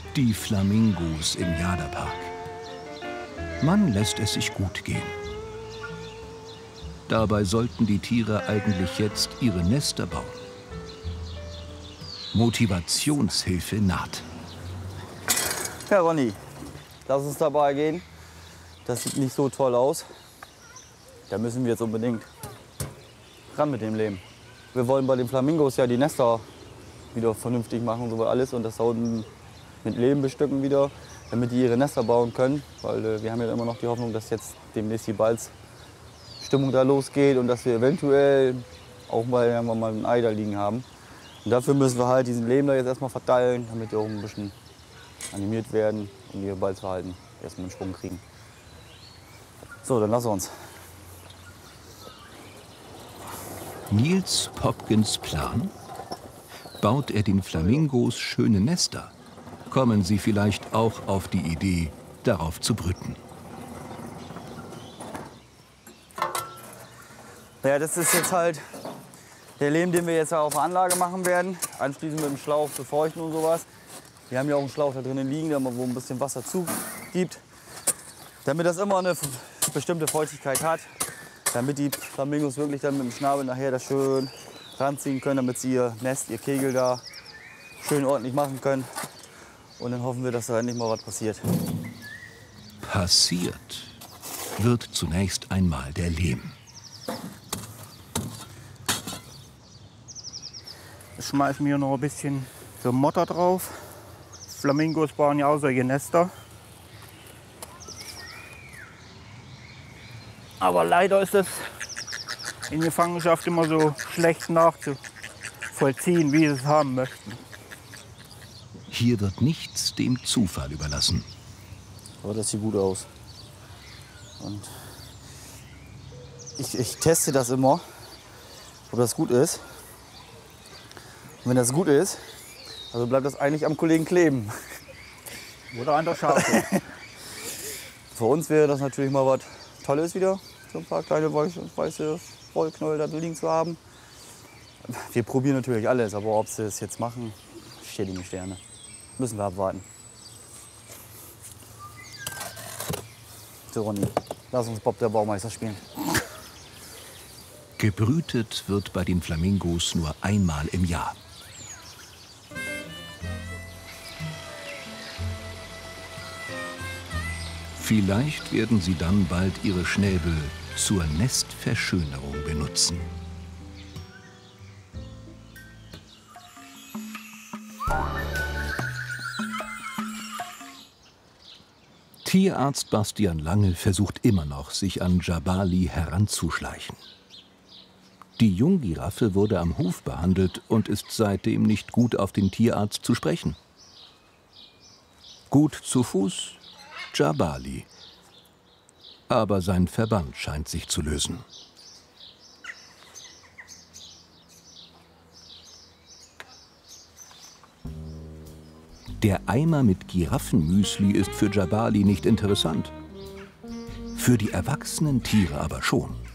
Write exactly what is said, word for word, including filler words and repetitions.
Die Flamingos im Jada-Park. Man lässt es sich gut gehen. Dabei sollten die Tiere eigentlich jetzt ihre Nester bauen. Motivationshilfe naht. Ja, Ronny, lass uns dabei gehen. Das sieht nicht so toll aus. Da müssen wir jetzt unbedingt ran mit dem Leben. Wir wollen bei den Flamingos ja die Nester wieder vernünftig machen und so alles und das da unten mit Lehm bestücken wieder, damit die ihre Nester bauen können. Weil äh, wir haben ja immer noch die Hoffnung, dass jetzt demnächst die Balzstimmung da losgeht und dass wir eventuell auch mal irgendwann mal ein Ei da liegen haben. Und dafür müssen wir halt diesen Lehm da jetzt erstmal verteilen, damit die auch ein bisschen animiert werden und ihr Balzverhalten erstmal in Schwung kriegen. So, dann lass uns. Niels Popkins Plan? Baut er den Flamingos schöne Nester, kommen sie vielleicht auch auf die Idee, darauf zu brüten. Ja, das ist jetzt halt der Lehm, den wir jetzt auf der Anlage machen werden. Anschließend mit dem Schlauch befeuchten und sowas. Wir haben ja auch einen Schlauch da drinnen liegen, der wo ein bisschen Wasser zugibt. Damit das immer eine bestimmte Feuchtigkeit hat. Damit die Flamingos wirklich dann mit dem Schnabel nachher das schön ranziehen können, damit sie ihr Nest, ihr Kegel da schön ordentlich machen können. Und dann hoffen wir, dass da endlich mal was passiert. Passiert wird zunächst einmal der Lehm. Jetzt schmeißen wir noch ein bisschen so Motter drauf. Flamingos bauen ja auch solche Nester. Aber leider ist es in Gefangenschaft immer so schlecht nachzuvollziehen, wie sie es haben möchten. Hier wird nichts dem Zufall überlassen. Aber das sieht gut aus. Und ich, ich teste das immer, ob das gut ist. Und wenn das gut ist, also bleibt das eigentlich am Kollegen kleben. Oder an der Schafe. Für uns wäre das natürlich mal was Tolles wieder, so ein paar kleine weiße Wollknäuel da liegen zu haben. Wir probieren natürlich alles, aber ob sie es jetzt machen, steht in den Sternen. Müssen wir abwarten. So, Ronny, lass uns Bob der Baumeister spielen. Gebrütet wird bei den Flamingos nur einmal im Jahr. Vielleicht werden sie dann bald ihre Schnäbel zur Nestverschönerung benutzen. Tierarzt Bastian Lange versucht immer noch, sich an Jabali heranzuschleichen. Die Junggiraffe wurde am Huf behandelt und ist seitdem nicht gut auf den Tierarzt zu sprechen. Gut zu Fuß Jabali. Aber sein Verband scheint sich zu lösen. Der Eimer mit Giraffenmüsli ist für Jabali nicht interessant. Für die erwachsenen Tiere aber schon.